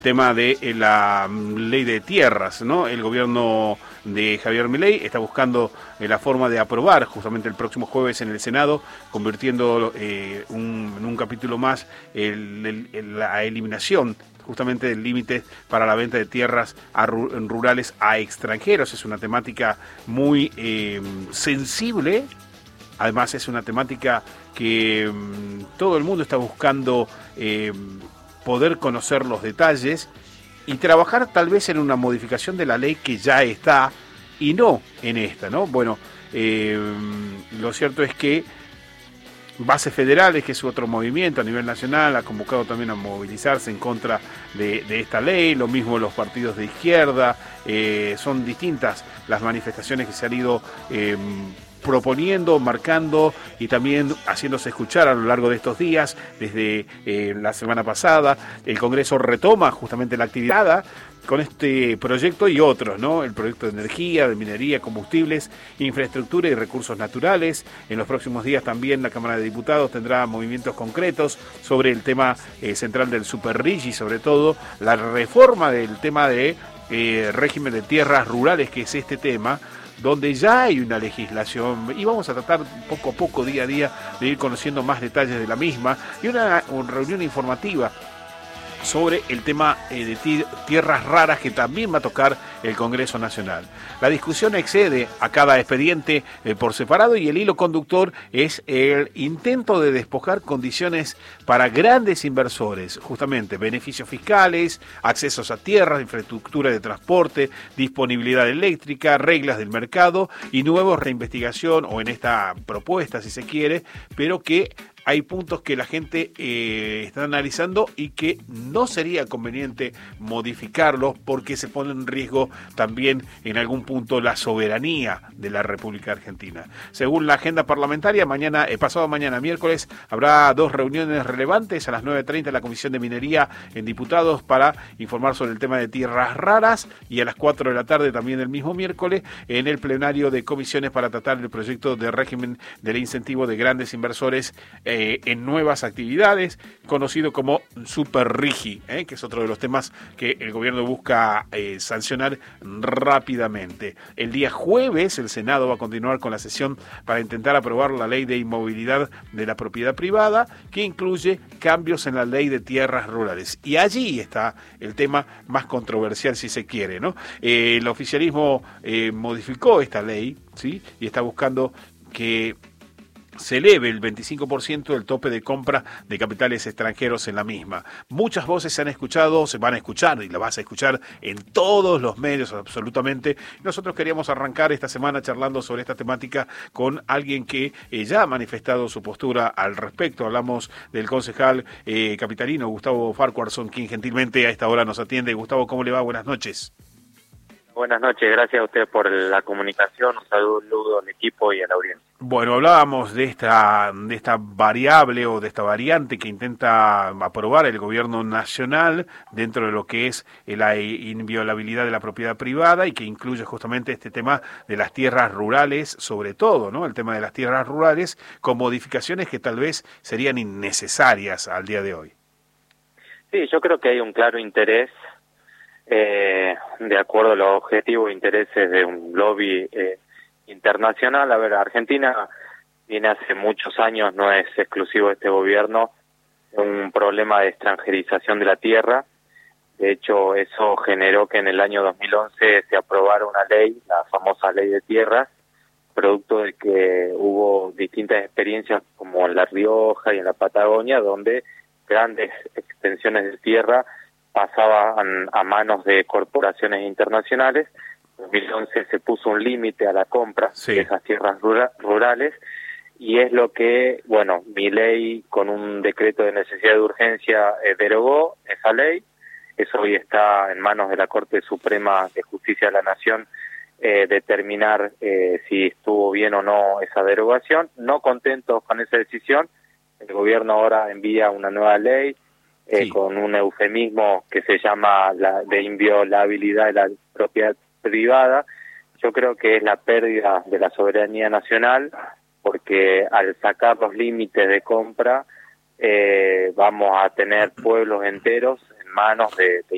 tema de la ley de tierras, ¿no? El gobierno de Javier Milei está buscando la forma de aprobar justamente el próximo jueves en el Senado, convirtiendo en un capítulo más la eliminación justamente del límite para la venta de tierras rurales a extranjeros. Es una temática muy sensible. Además es una temática que todo el mundo está buscando poder conocer los detalles y trabajar tal vez en una modificación de la ley que ya está y no en esta, ¿no? Bueno, lo cierto es que Bases Federales, que es otro movimiento a nivel nacional, ha convocado también a movilizarse en contra de esta ley, lo mismo los partidos de izquierda, son distintas las manifestaciones que se han ido proponiendo, marcando y también haciéndose escuchar a lo largo de estos días. Desde la semana pasada el Congreso retoma justamente la actividad con este proyecto y otros, ¿no? El proyecto de energía, de minería, combustibles, infraestructura y recursos naturales. En los próximos días también la Cámara de Diputados tendrá movimientos concretos sobre el tema central del Superrigi, sobre todo la reforma del tema de régimen de tierras rurales, que es este tema, donde ya hay una legislación y vamos a tratar poco a poco, día a día, de ir conociendo más detalles de la misma y una reunión informativa sobre el tema de tierras raras que también va a tocar el Congreso Nacional. La discusión excede a cada expediente por separado y el hilo conductor es el intento de despojar condiciones para grandes inversores, justamente beneficios fiscales, accesos a tierras, infraestructura de transporte, disponibilidad eléctrica, reglas del mercado y nuevos reinvestigación, o en esta propuesta si se quiere, pero que hay puntos que la gente está analizando y que no sería conveniente modificarlos porque se pone en riesgo también en algún punto la soberanía de la República Argentina. Según la agenda parlamentaria, pasado mañana miércoles habrá 2 reuniones relevantes: a las 9:30 en la Comisión de Minería en Diputados para informar sobre el tema de tierras raras, y a las 4 de la tarde también el mismo miércoles en el plenario de comisiones para tratar el proyecto de régimen del incentivo de grandes inversores en nuevas actividades, conocido como Superrigi, que es otro de los temas que el gobierno busca sancionar rápidamente. El día jueves el Senado va a continuar con la sesión para intentar aprobar la ley de inmovilidad de la propiedad privada, que incluye cambios en la ley de tierras rurales. Y allí está el tema más controversial, si se quiere, ¿no? El oficialismo modificó esta ley, ¿sí? Y está buscando que se eleve el 25% del tope de compra de capitales extranjeros en la misma. Muchas voces se han escuchado, se van a escuchar y la vas a escuchar en todos los medios absolutamente. Nosotros queríamos arrancar esta semana charlando sobre esta temática con alguien que ya ha manifestado su postura al respecto. Hablamos del concejal capitalino Gustavo Farquharson, quien gentilmente a esta hora nos atiende. Gustavo, ¿cómo le va? Buenas noches. Buenas noches, gracias a usted por la comunicación, un saludo al equipo y a la audiencia. Bueno, hablábamos de esta variable o de esta variante que intenta aprobar el gobierno nacional dentro de lo que es la inviolabilidad de la propiedad privada y que incluye justamente este tema de las tierras rurales, sobre todo, ¿no? El tema de las tierras rurales con modificaciones que tal vez serían innecesarias al día de hoy. Sí, yo creo que hay un claro interés de acuerdo a los objetivos e intereses de un lobby internacional. A ver, Argentina viene hace muchos años, no es exclusivo de este gobierno, un problema de extranjerización de la tierra. De hecho, eso generó que en el año 2011 se aprobara una ley, la famosa Ley de Tierras, producto de que hubo distintas experiencias como en La Rioja y en la Patagonia, donde grandes extensiones de tierra pasaban a manos de corporaciones internacionales. En 2011 se puso un límite a la compra de esas tierras rurales y es lo que, bueno, Milei con un decreto de necesidad de urgencia derogó esa ley. Eso hoy está en manos de la Corte Suprema de Justicia de la Nación determinar si estuvo bien o no esa derogación. No contentos con esa decisión, el gobierno ahora envía una nueva ley con un eufemismo que se llama la de inviolabilidad de la propiedad privada. Yo creo que es la pérdida de la soberanía nacional, porque al sacar los límites de compra vamos a tener pueblos enteros en manos de